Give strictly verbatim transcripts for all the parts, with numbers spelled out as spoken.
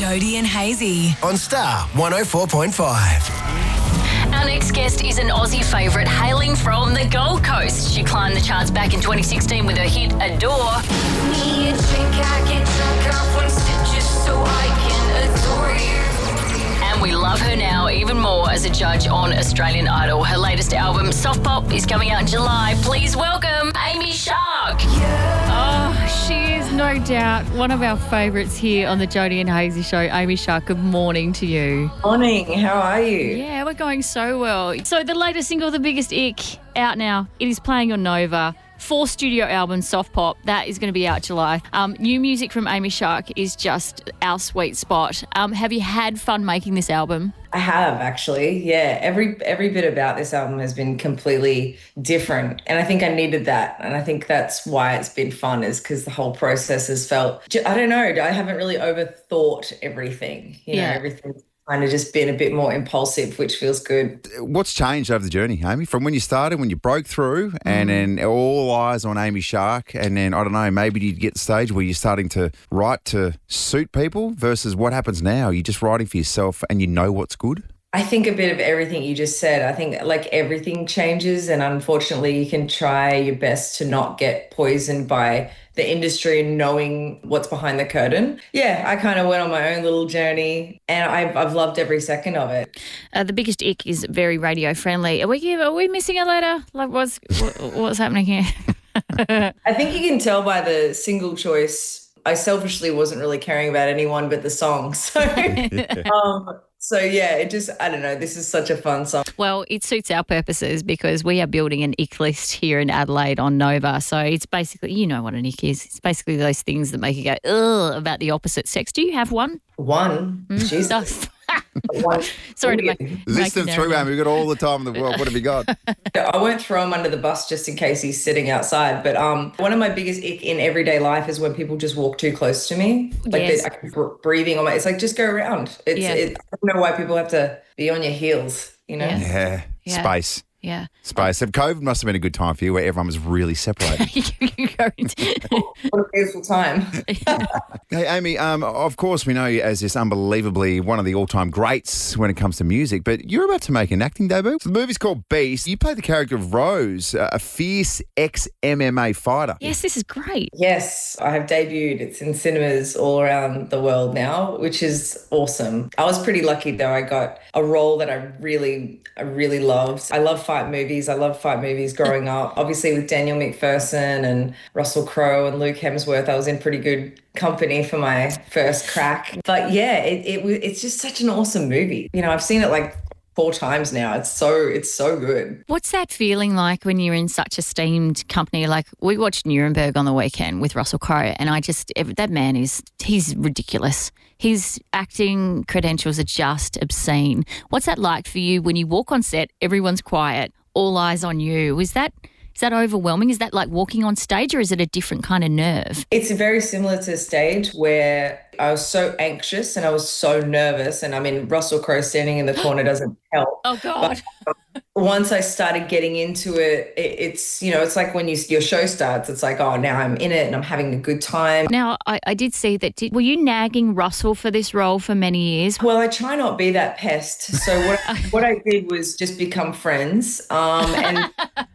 Jody and Hazy on Star one oh four point five. Our next guest is an Aussie favourite hailing from the Gold Coast. She climbed the charts back in twenty sixteen with her hit Adore. Me a drink, I get drunk off one sip just so I can adore you. And we love her now even more as a judge on Australian Idol. Her latest album, Soft Pop, is coming out in July. Please welcome Amy Shark. Oh, she is no doubt one of our favourites here on the Jody and Hazy Show. Amy Shark, good morning to you. Morning, how are you? Yeah, we're going so well. So the latest single, The Biggest Ick, out now. It is playing on Nova. Four studio albums, Soft Pop, that is going to be out July. Um, new music from Amy Shark is just our sweet spot. Um, have you had fun making this album? I have, actually. Yeah, every every bit about this album has been completely different. And I think I needed that. And I think that's why it's been fun, is because the whole process has felt, I don't know, I haven't really overthought everything. You Yeah. know, everything's kind of just been a bit more impulsive, which feels good. What's changed over the journey, Amy? From when you started, when you broke through, and then all eyes on Amy Shark, and then, I don't know, maybe you get the stage where you're starting to write to suit people versus what happens now? You're just writing for yourself and you know what's good? I think a bit of everything you just said. I think like everything changes, and unfortunately you can try your best to not get poisoned by the industry and knowing what's behind the curtain. Yeah, I kind of went on my own little journey, and I've, I've loved every second of it. Uh, the Biggest Ick is very radio friendly. Are we are we missing a letter? Like what's what, what's happening here? I think you can tell by the single choice, I selfishly wasn't really caring about anyone but the song. So, um, so yeah, it just, I don't know, this is such a fun song. Well, it suits our purposes because we are building an ick list here in Adelaide on Nova. So it's basically, you know what an ick is. It's basically those things that make you go, ugh, about the opposite sex. Do you have one? One? Mm? Jesus. One. Sorry to make, make List them through, Amy. We've got all the time in the world. What have you got? I won't throw him under the bus just in case he's sitting outside. But um, one of my biggest ick in everyday life is when people just walk too close to me. Like Yes. I can br- breathing on my, it's like, just go around. It's, Yeah. it, I don't know why people have to be on your heels, you know? Yeah. Yeah, Yeah. space. Yeah. Space. And COVID must have been a good time for you where everyone was really separated. You go into- What a beautiful time. Hey, Amy, um, of course we know you as this unbelievably one of the all-time greats when it comes to music, but you're about to make an acting debut. So the movie's called Beast. You play the character of Rose, a fierce ex-M M A fighter. yes, this is great. Yes, I have debuted. It's in cinemas all around the world now, which is awesome. I was pretty lucky though. I got a role that I really, I really loved. I love fight movies. I love fight movies growing up. Obviously with Daniel McPherson and Russell Crowe and Luke Hemsworth, I was in pretty good company for my first crack. But yeah, it, it was, it's just such an awesome movie. You know, I've seen it like four times now. It's so, it's so good. What's that feeling like when you're in such esteemed company? Like we watched Nuremberg on the weekend with Russell Crowe, and I just, that man is, he's ridiculous. His acting credentials are just obscene. What's that like for you when you walk on set, everyone's quiet, all eyes on you? Is that Is that overwhelming? Is that like walking on stage, or is it a different kind of nerve? It's very similar to stage where I was so anxious and I was so nervous, and I mean, Russell Crowe standing in the corner doesn't help. Oh, God. But once I started getting into it, it, it's, you know, it's like when you your show starts, it's like, oh, now I'm in it and I'm having a good time. Now, I, I did see that. Did, were you nagging Russell for this role for many years? Well, I try not be that pest. So what, what I did was just become friends. Um, and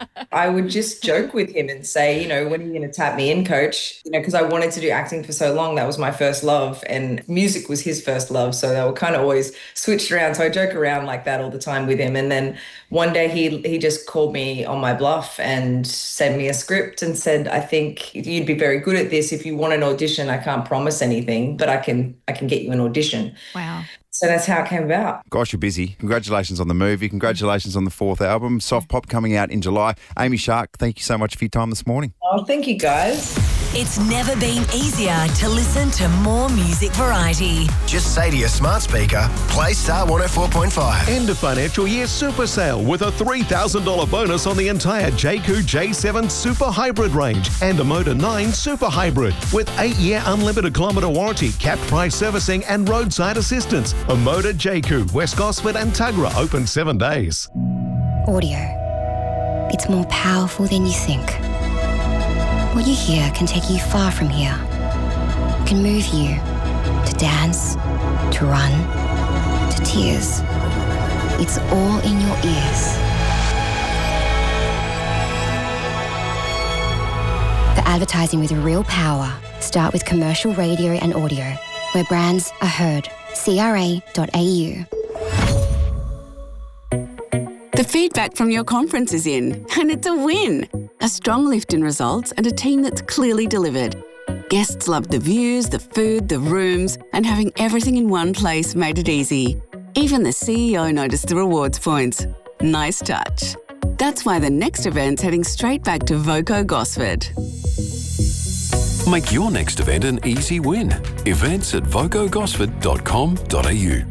I would just joke with him and say, you know, when are you going to tap me in, coach? You know, because I wanted to do acting for so long. That was my first love, and music was his first love. So they were kind of always switched around. So I joke around like that all the time with him. And then one day he he just called me on my bluff and sent me a script and said, I think you'd be very good at this. If you want an audition, I can't promise anything, but I can I can get you an audition. Wow. So that's how it came about. Gosh, you're busy. Congratulations on the movie. Congratulations on the fourth album, Soft Pop, coming out in July. Amy Shark, thank you so much for your time this morning. Oh, thank you, guys. It's never been easier to listen to more music variety. Just say to your smart speaker, play Star one oh four point five. End of financial year super sale with a three thousand dollars bonus on the entire J Q J seven Super Hybrid range and a Motor nine Super Hybrid with eight-year unlimited kilometre warranty, capped price servicing and roadside assistance. A Motor J Q, West Gosford and Tuggerah open seven days. Audio. It's more powerful than you think. What you hear can take you far from here. Can move you to dance, dance, to run, to tears. It's all in your ears. For advertising with real power, start with commercial radio and audio, where brands are heard. C R A dot A U. The feedback from your conference is in, and it's a win. A strong lift in results and a team that's clearly delivered. Guests loved the views, the food, the rooms, and having everything in one place made it easy. Even the C E O noticed the rewards points. Nice touch. That's why the next event's heading straight back to Voco Gosford. Make your next event an easy win. Events at voco gosford dot com dot a u.